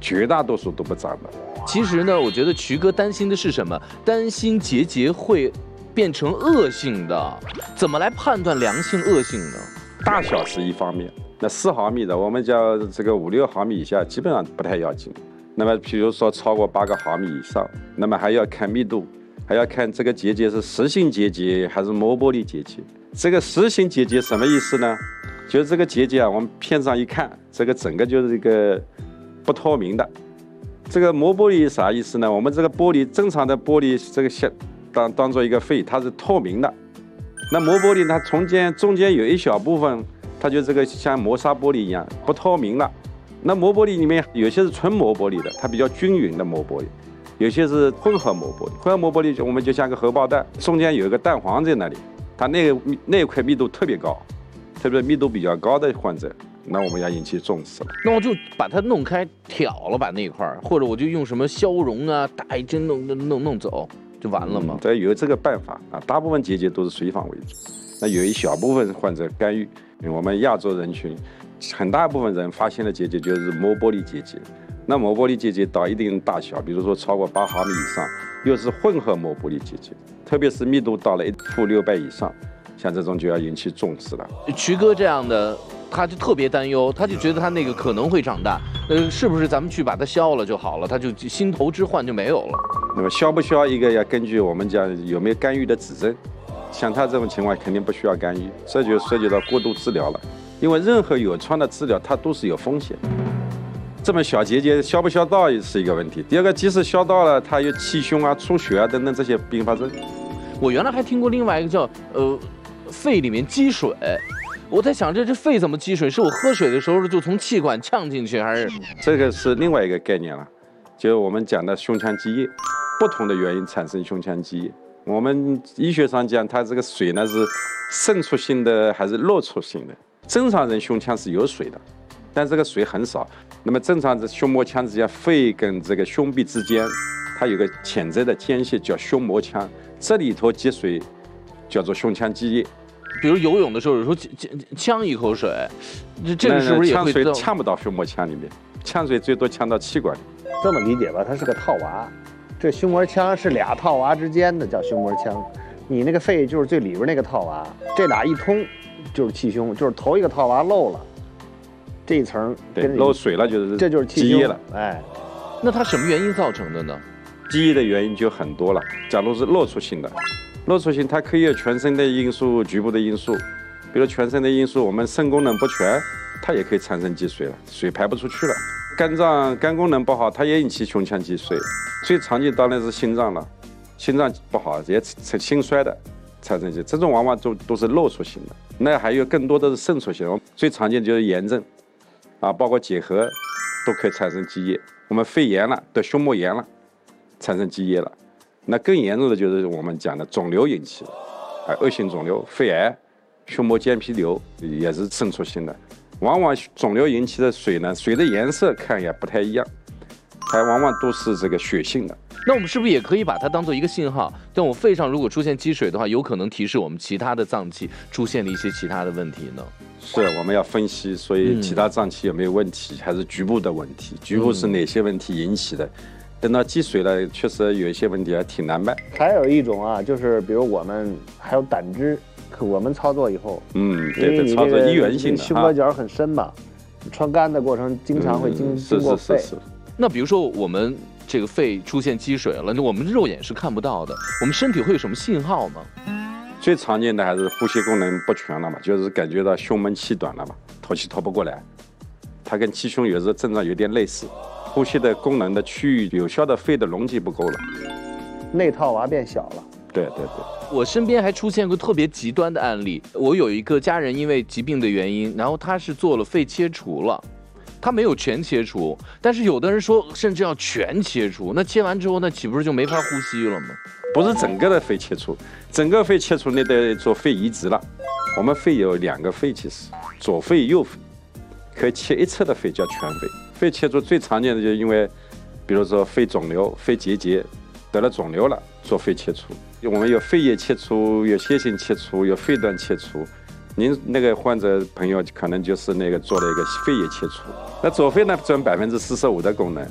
绝大多数都不长的。 其实呢，我觉得渠哥担心的是什么？担心结节会变成恶性的，怎么来判断良性恶性呢？ 大小是一方面，那4毫米的，我们叫这个5、6毫米以下，基本上不太要紧。那么，比如说超过8个毫米以上，那么还要看密度，还要看这个结节是实性结节还是膜玻璃结节。这个实性结节什么意思呢？就是这个结节啊，我们片上一看，这个整个就是一个不透明的。这个膜玻璃啥意思呢？我们这个玻璃正常的玻璃，这个当做一个肺，它是透明的。那膜玻璃它中间有一小部分，它就这个像磨砂玻璃一样不透明了。那膜玻璃里面有些是纯膜玻璃的，它比较均匀的膜玻璃，有些是混合膜玻璃。混合膜玻璃我们就像个荷包蛋，中间有一个蛋黄在那里，它那块密度特别高，特别密度比较高的患者，那我们要引起重视了。 那我就把它弄开，挑了把那块儿，或者我就用什么消融啊，打一针弄走，就完了吗？ 对，有这个办法啊。大部分结节都是随访为主，那有一小部分患者干预。我们亚洲人群，很大部分人发现的结节就是膜玻璃结节。那膜玻璃结节到一定大小，比如说超过8毫米以上，又是混合膜玻璃结节，特别是密度到了1/600以上，像这种就要引起重视了。 渠哥这样的，他就特别担忧，他就觉得他那个可能会长大，是不是咱们去把它消了就好了，他就心头之患就没有了？ 那么消不消，一个要根据我们讲有没有干预的指征。像他这种情况肯定不需要干预，这就涉及到过度治疗了。因为任何有创的治疗它都是有风险，这么小结节消不消到是一个问题。第二个，即使消到了，它有气胸啊、出血啊等等这些并发症。 我原来还听过另外一个叫肺里面积水，我在想这肺怎么积水？是我喝水的时候就从气管呛进去，还是？ 这个是另外一个概念了，就是我们讲的胸腔积液，不同的原因产生胸腔积液。我们医学上讲，它这个水呢是渗出性的还是漏出性的？正常人胸腔是有水的，但这个水很少。那么正常的胸膜腔之间，肺跟这个胸壁之间，它有个潜在的间隙叫胸膜腔，这里头积水叫做胸腔积液。 比如游泳的时候，有时候呛一口水，这个是不是也会？ 呛水呛不到胸膜腔里面，呛水最多呛到气管里。 这么理解吧，它是个套娃。这胸膜腔是俩套娃之间的，叫胸膜腔。你那个肺就是最里边那个套娃，这俩一通就是气胸，就是头一个套娃漏了，这一层跟漏水了， 这就是积液了。 哎， 那它什么原因造成的呢？ 积液的原因就很多了。假如是漏出性的，漏出性它可以有全身的因素、局部的因素，比如全身的因素，我们肾功能不全，它也可以产生积水了，水排不出去了。肝功能不好，它也引起胸腔积水。最常见当然是心脏了，心脏不好也心衰的产生这种往往都是漏出性的。那还有更多的是渗出性的，最常见就是炎症啊，包括结核都可以产生积液。我们肺炎了，得胸膜炎了，产生积液了。那更严重的就是我们讲的肿瘤引起的，恶性肿瘤、肺癌、胸膜间皮瘤也是渗出性的。往往肿瘤引起的水呢，水的颜色看也不太一样，还往往都是这个血性的。 那我们是不是也可以把它当做一个信号？但我肺上如果出现积水的话，有可能提示我们其他的脏器出现了一些其他的问题呢？ 是，我们要分析，所以其他脏器有没有问题，还是局部的问题？局部是哪些问题引起的？等到积水了，确实有一些问题还挺难办。 还有一种啊，就是比如我们还有胆汁。我们操作以后， 对，操作医源性的， 胸隔角很深嘛，穿干的过程经常会经过肺。 是。 那比如说我们这个肺出现积水了，那我们肉眼是看不到的，我们身体会有什么信号吗？ 最常见的还是呼吸功能不全了嘛，就是感觉到胸闷气短了嘛，透气透不过来，它跟气胸有时候症状有点类似，呼吸的功能的区域有效的肺的容积不够了， 内套娃变小了。 对。 我身边还出现过特别极端的案例，我有一个家人因为疾病的原因，然后他是做了肺切除了，他没有全切除，但是有的人说甚至要全切除，那切完之后那岂不是就没法呼吸了吗？ 不是整个的肺切除，整个肺切除那得做肺移植了。我们肺有2个肺，其实左肺右肺，可以切一侧的肺叫全肺。肺切除最常见的就是因为，比如说肺肿瘤、肺结节，得了肿瘤了做肺切除。我们有肺叶切除，有楔形切除，有肺段切除。您那个患者朋友可能就是那个做了一个肺叶切除。那左肺呢占45%的功能，